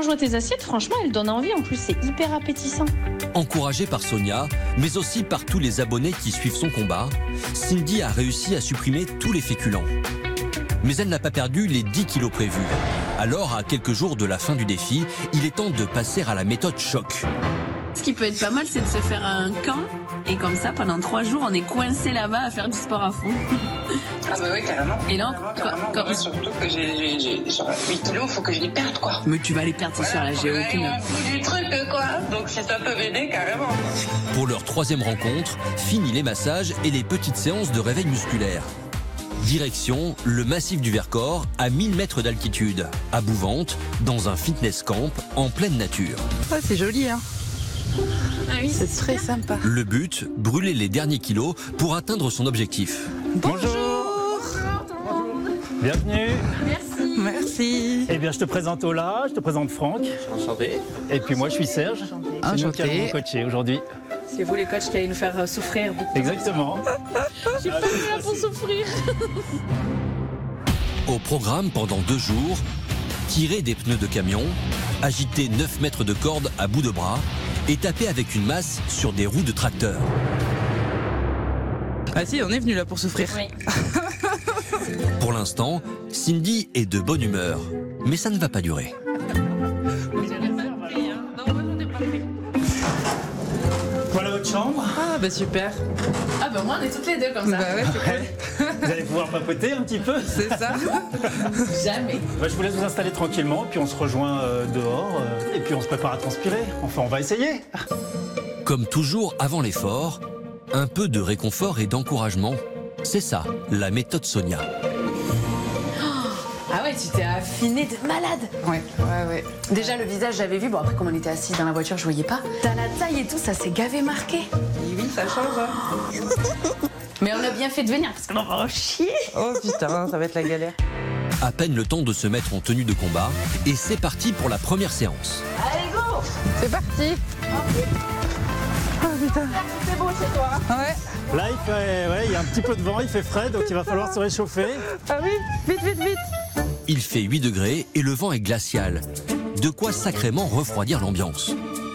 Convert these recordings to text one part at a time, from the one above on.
Quand je vois tes assiettes, franchement, elles donnent envie. En plus, c'est hyper appétissant. Encouragée par Sonia, mais aussi par tous les abonnés qui suivent son combat, Cindy a réussi à supprimer tous les féculents. Mais elle n'a pas perdu les 10 kilos prévus. Alors, à quelques jours de la fin du défi, il est temps de passer à la méthode choc. Ce qui peut être pas mal, c'est de se faire un camp. Et comme ça, pendant 3 jours, on est coincé là-bas à faire du sport à fond. Ah bah oui, carrément. Et là, carrément. Surtout que j'ai genre 8 kilos, faut que je les perde, quoi. Mais tu vas les perdre, c'est sûr, là, j'ai aucune... du truc, quoi. Donc si ça peut m'aider, carrément. Pour leur 3e rencontre, fini les massages et les petites séances de réveil musculaire. Direction le massif du Vercors, à 1000 mètres d'altitude, à Bouvante, dans un fitness camp en pleine nature. Ah, c'est joli, hein. Ah oui, c'est très sympa. Le but, brûler les derniers kilos pour atteindre son objectif. Bonjour. Bienvenue. Merci. Eh bien, je te présente Ola, je te présente Franck. Enchanté. Et puis moi, je suis Serge. C'est nous qui allons vous coacher aujourd'hui. C'est vous les coachs qui allez nous faire souffrir beaucoup. Exactement. je suis pas là pour souffrir. Au programme pendant 2 jours, tirer des pneus de camion, agiter 9 mètres de corde à bout de bras et taper avec une masse sur des roues de tracteur. Ah si, on est venu là pour souffrir. Oui. Pour l'instant, Cindy est de bonne humeur, mais ça ne va pas durer. Voilà votre chambre. Ah bah super. Ah bah moi, on est toutes les deux comme ça. Bah ouais, c'est cool. Vous allez pouvoir papoter un petit peu. C'est ça. Jamais. Bah, je vous laisse vous installer tranquillement, puis on se rejoint dehors, et puis on se prépare à transpirer. Enfin, on va essayer. Comme toujours avant l'effort, un peu de réconfort et d'encouragement. C'est ça, la méthode Sonia. Ah ouais, tu t'es affiné de malade. Ouais. Déjà, le visage, j'avais vu. Bon, après, comme on était assis dans la voiture, je voyais pas. T'as la taille et tout, ça s'est gavé marqué. Oui, ça change. Hein. Mais on a bien fait de venir, parce qu'on va en chier. Oh putain, ça va être la galère. À peine le temps de se mettre en tenue de combat, et c'est parti pour la première séance. Allez, go. C'est parti. Oh putain. C'est beau chez toi. Ouais. Là, il y a un petit peu de vent, il fait frais, donc il va falloir se réchauffer. Ah oui, vite. Il fait 8 degrés et le vent est glacial. De quoi sacrément refroidir l'ambiance.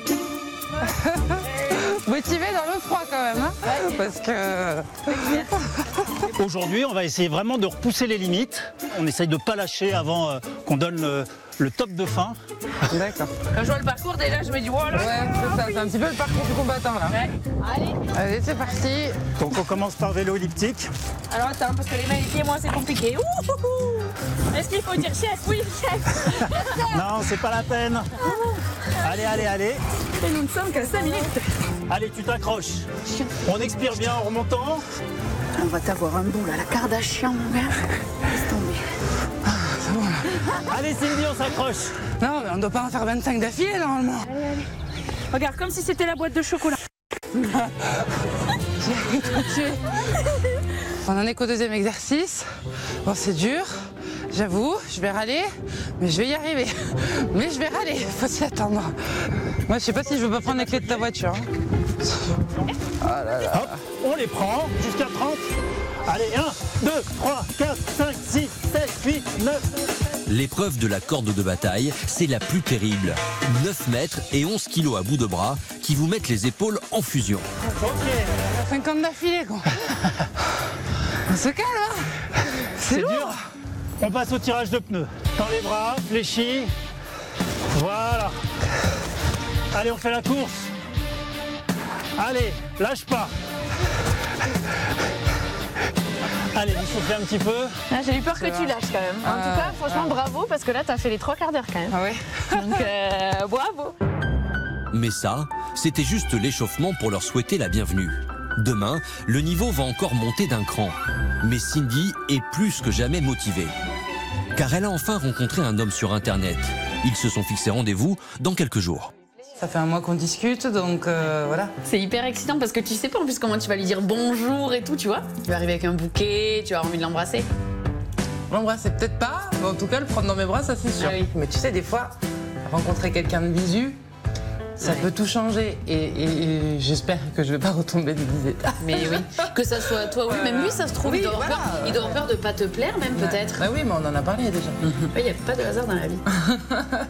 Motivé dans le froid quand même, hein. Parce que... Aujourd'hui, on va essayer vraiment de repousser les limites. On essaye de ne pas lâcher avant qu'on donne le top de fin. D'accord. Quand je vois le parcours, déjà, je me dis, voilà. Ouais, c'est ça, c'est un petit peu le parcours du combattant là. Ouais. Allez. Allez, c'est parti. Donc on commence par vélo elliptique. Alors attends, parce que les mains et les pieds, moi, c'est compliqué. Est-ce qu'il faut dire chef? Oui, chef. Non, c'est pas la peine. Allez. Et nous ne sommes qu'à 5 minutes. Allez, tu t'accroches. On expire bien en remontant. On va t'avoir un bout là, la Kardashian, mon gars. Laisse tomber. Allez, Cindy, on s'accroche. Non, mais on doit pas en faire 25 d'affilée normalement. Regarde, comme si c'était la boîte de chocolat. On en est qu'au 2e exercice. Bon, c'est dur, j'avoue, je vais râler, mais je vais y arriver. Mais je vais râler, faut s'y attendre. Moi, je sais pas si je veux pas prendre les clés de ta voiture. Hop, on les prend jusqu'à 30. Allez, 1, 2, 3, 4, 5, 6, 7, 8, 9. L'épreuve de la corde de bataille, c'est la plus terrible. 9 mètres et 11 kilos à bout de bras qui vous mettent les épaules en fusion. Ok. 50 d'affilée, quoi. On se calme, hein. C'est lourd. Dur. On passe au tirage de pneus. Tends les bras, fléchis. Voilà. Allez, on fait la course. Allez, lâche pas. Allez, vous soufflez un petit peu. Ah, j'ai eu peur que tu lâches quand même. En tout cas, franchement, bravo, parce que là, t'as fait les 3 quarts d'heure quand même. Ah ouais. Donc, bravo. Mais ça, c'était juste l'échauffement pour leur souhaiter la bienvenue. Demain, le niveau va encore monter d'un cran. Mais Cindy est plus que jamais motivée. Car elle a enfin rencontré un homme sur Internet. Ils se sont fixés rendez-vous dans quelques jours. Ça fait un mois qu'on discute, donc voilà. C'est hyper excitant parce que tu sais pas en plus comment tu vas lui dire bonjour et tout, tu vois. Tu vas arriver avec un bouquet, tu vas avoir envie de l'embrasser. L'embrasser peut-être pas, mais en tout cas le prendre dans mes bras, ça c'est sûr. Ah oui. Mais tu sais, des fois, rencontrer quelqu'un de visu, ça peut tout changer. Et j'espère que je vais pas retomber de visite. Mais oui, que ça soit toi ou lui, même lui, ça se trouve, Oui, il doit avoir voilà. peur. Il doit avoir peur de pas te plaire, même peut-être. Bah oui, mais on en a parlé déjà. Il n'y a pas de hasard dans la vie.